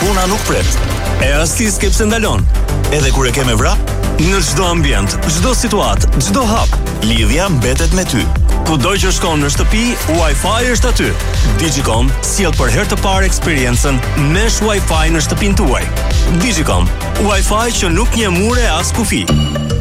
puna nuk pret. E as ti s'ke pse ndalon. Edhe kur e ke me vrap, në çdo ambient, çdo situatë, çdo hap, lidhja mbetet me ty. Kudo që shkon në shtëpi, Wi-Fi është aty. Digicom sjell për herë të parë eksperiencën Mesh Wi-Fi në shtëpinë tuaj. Digicom, Wi-Fi që nuk njeh mure as kufi.